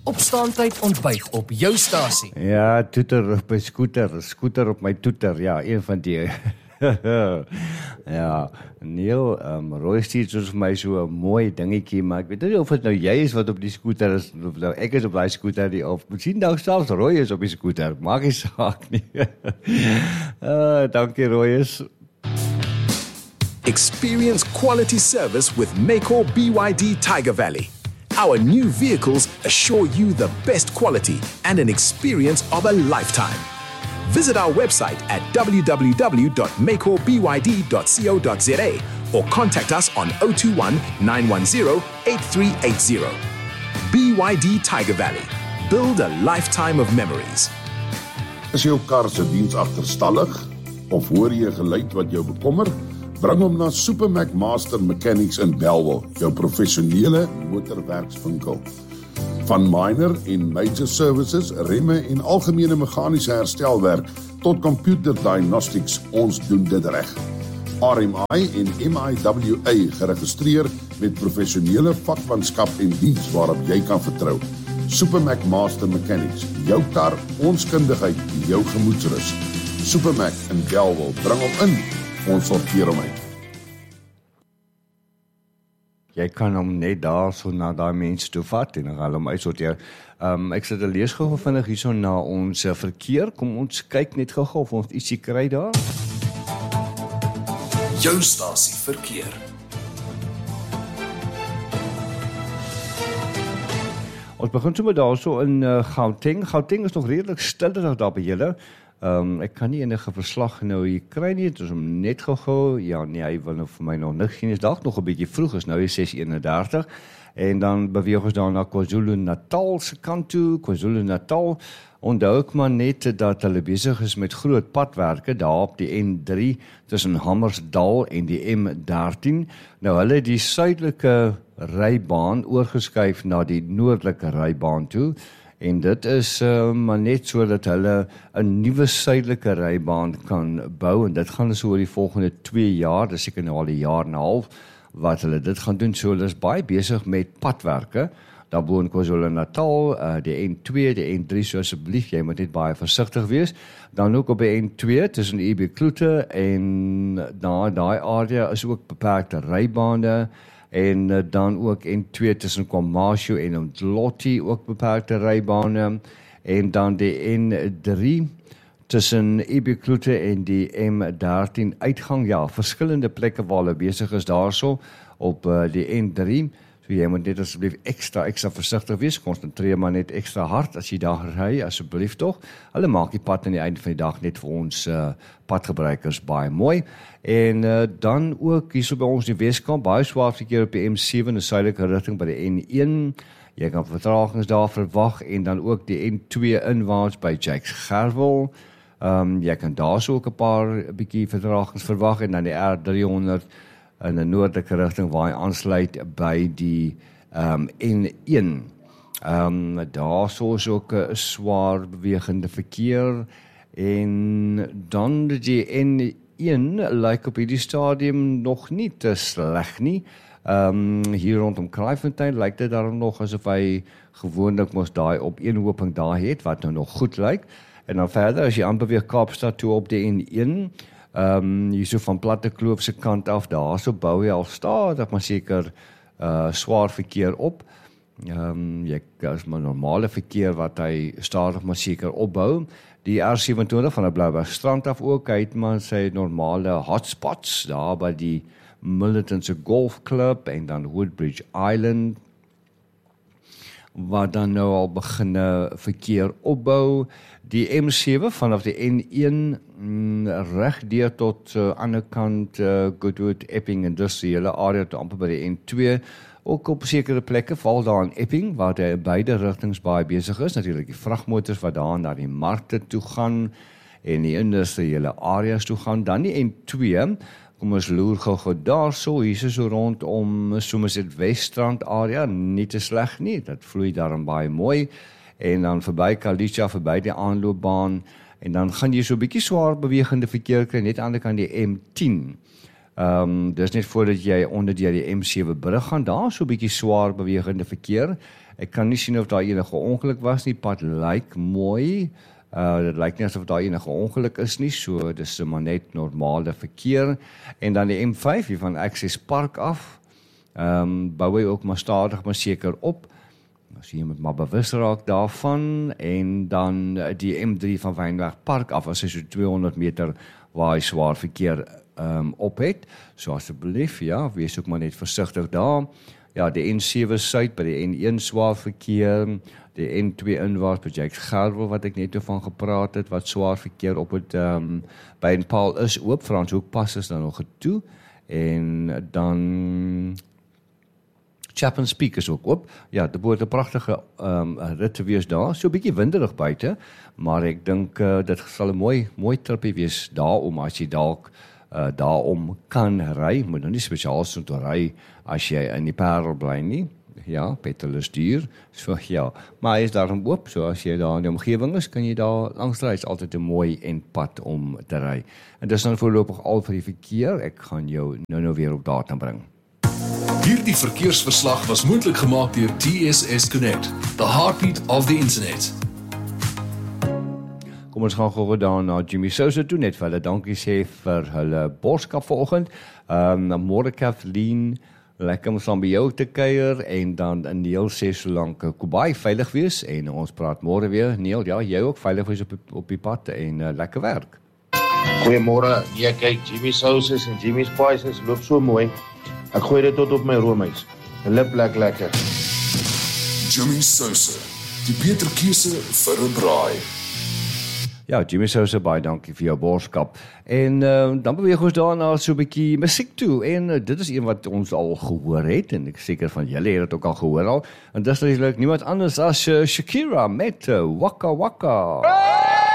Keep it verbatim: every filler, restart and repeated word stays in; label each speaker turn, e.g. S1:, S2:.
S1: Opstaantyd ontbyt op jou stasie.
S2: Ja, toeter op my scooter, scooter op my toeter, ja, een van die. Ja, Neil, um, Roy stuur soos vir my so 'n mooi dingetjie, maar ek weet nie of dit nou jy is wat op die scooter is, of nou ek is op die scooter, die, of miskien nou selfs Roy is op die scooter, maak nie saak nie. uh, dankie Roy is.
S3: Experience quality service with Maycor B Y D Tiger Valley. Our new vehicles assure you the best quality and an experience of a lifetime. Visit our website at w w w dot maycor b y d dot co dot z a or contact us on zero two one nine one zero eight three eight zero. B Y D Tiger Valley. Build a lifetime of memories.
S4: Is jou kar se diens agterstallig of hoor jy 'n geluid wat jou bekommer? Bring hom na Supermac Master Mechanics in Bellville, jou professionele motorwerkswinkel. Van minor en major services, remme en algemene meganiese herstelwerk tot computer diagnostics, ons doen dit reg. R M I en M I W A geregistreer met professionele vakmanskap en diens waarop jy kan vertrou. Supermac Master Mechanics, jou kar, ons kundigheid, jou gemoedsrus. Supermac in Bellville, bring hom in, ons sorteer hom uit.
S2: Jy kan hom net daar so na daai mense toe vat en dan gaan hom uitsorteer. Um, ek sit 'n lees gou vinnig hierso na ons uh, verkeer. Kom ons kyk net gou of ons ietsie kry daar.
S3: Jou stasie verkeer.
S2: Ons begin sommer daarso in uh, Gauteng. Gauteng is nog redelik stiller daar by julle. Um, ek kan nie enige verslag nou hier kry nie, het is hom net gehou, ja nee, hy wil nou vir my nog niks sien, is dalk nog 'n bietjie vroeg, is nou hier ses eenendertig, en dan beweeg ons dan na KwaZulu-Natal se kant toe, KwaZulu-Natal, onthou ek maar net dat hulle besig is met groot padwerke, daar op die N drie, tussen Hammersdal en die M dertien, nou hulle het die suidelike rybaan oorgeskuif na die noordelike rybaan toe, en dit is uh, maar net so dat hulle 'n nuwe suidelike rybaan kan bou, en dit gaan so oor die volgende twee jaar, dis seker nou al 'n jaar en 'n half, wat hulle dit gaan doen, so hulle is baie besig met padwerke, daar bo in KwaZulu-Natal, uh, die N twee, die N drie, so asseblief, jy moet net baie versigtig wees, dan ook op die N twee, tussen Ebikloete, en na daai area is ook beperkte rybane, en uh, dan ook N twee tussen KwaMashu en Umdloti, ook beperkte rybane, en dan die N drie tussen Ebikloete en die M dertien uitgang, ja, verskillende plekke waar hulle besig is daarso, op uh, die N drie, so jy moet net asseblief ekstra, ekstra versigtig wees, konsentreer maar net ekstra hard, as jy daar ry, asseblief toch, hulle maak die pad aan die einde van die dag net vir ons uh, padgebruikers baie mooi, en uh, dan ook hier so by ons die Weskamp, baie swaar verkeer op die M sewe, in suidelike rigting by die N een, jy kan vertragings daar verwag, en dan ook die N twee inwaarts by Jakes Gerwel, um, jy kan daar so ook 'n paar bietjie vertragings verwag, en dan die R driehonderd, in 'n noordelike rigting waar hy aansluit by die um, N een. Um, daar so is ook 'n swaar bewegende verkeer, en dan die N een lyk op hierdie stadium nog nie te sleg nie. Um, hier rondom Kraaifontein lyk dit daarom nog asof hy gewoonlik mos daai op een hoping daar het, wat nou nog goed lyk. En dan verder, as jy aanbeweeg Kaapstad toe op die N een, Um, hier so van Platte Kloof se kant af, daar so bou jy al stadig, maar seker uh, swaar verkeer op. Um, jy is maar normale verkeer wat hy stadig maar seker opbou. Die R sewentydig van die Blouberg strand af ook, hy het maar sy normale hotspots, daar by die Militantse Golf Club, en dan Woodbridge Island, waar dan nou al begin verkeer opbou. Die M sewe vanaf die N een mm, reg deur tot uh, ander kant uh, Goodwood, Epping industriële area tot amper by die N twee. Ook op sekere plekke, val daar in Epping, waar hy in beide rigtings baie besig is. Natuurlik die vragmotors wat daar na die markte toe gaan en die industriële areas toe gaan. Dan die N twee, kom ons loer gou daar so, hier is so rondom Somerset Weststrand area, nie te sleg nie, dat vloei daarin baie mooi, en dan verby Kalicha, verby die aanloopbaan, en dan gaan jy so 'n bietjie swaar bewegende verkeer kry, net aan die kant die M tien, Ehm um, dis net voordat jy onder deur die M sewe brug gaan, daar so 'n bietjie swaar bewegende verkeer. Ek kan nie sien of daar enige ongeluk was nie, pad lyk mooi. Uh, dit lyk nie asof daar enige ongeluk is nie, so dis maar net normale verkeer. En dan die M vyf hier van Access Park af, ehm um, bou hy ook maar stadig maar seker op. As jy moet maar bewus raak daarvan, en dan die M drie van Wynberg Park af, as hy so tweehonderd meter waar hy swaar verkeer um, op het. So asseblief, ja, wees ook maar net versigtig daar. Ja, die N sewe Suid by die N een swaar verkeer, die N twee inwaarts by Jakes Gerwel wat ek net van gepraat het, wat swaar verkeer op het um, by en Paul is oop, Franshoek pas is dan nog toe, en dan Chapman's Peak is ook op. Ja, dit behoort 'n pragtige um, rit te wees daar, so 'n bietjie winderig buite, maar ek dink uh, dit sal 'n mooi mooi tripie wees daarom as jy dalk uh, daarom kan ry, moet nou nie spesiaal so toe ry as jy in die Parel bly nie. Ja, petrol is duur, so ja, maar hy is daarom oop, so as jy daar in die omgewing is, kan jy daar langs ry, is altyd 'n mooi en pad om te ry. En dis dan voorlopig al vir die verkeer, ek gaan jou nou nou weer op datum bring.
S5: Hierdie verkeersverslag was moontlik gemaak deur T S S Connect, the heartbeat of the internet.
S2: Kom ons gaan gou daar na Jimmy Sousa toe, net vir hulle dankie sê vir hulle boodskap vanoggend. Ehm um, môre Kathleen, lekker om saam by jou te kuier, en dan in Neil sê solank Kobai veilig wees, en ons praat môre weer. Neil, ja, jy ook veilig wees op die, op die pad, en uh, lekker werk.
S6: Goeiemôre. Nee, kyk, Jimmy Sousa's en Jimmy Spices loop so mooi. Ek gooi dit tot op my roomys. Lip lek lekker.
S5: Jimmy Sousa, die beter keuse vir 'n braai.
S2: Ja, Jimmy Sousa, baie dankie vir jou boodskap. En uh, dan beweeg ons daarna so 'n bietjie musiek toe, en uh, dit is een wat ons al gehoor het, en ek seker van julle het dit ook al gehoor al, en dis natuurlik niemand anders as uh, Shakira met uh, Waka Waka.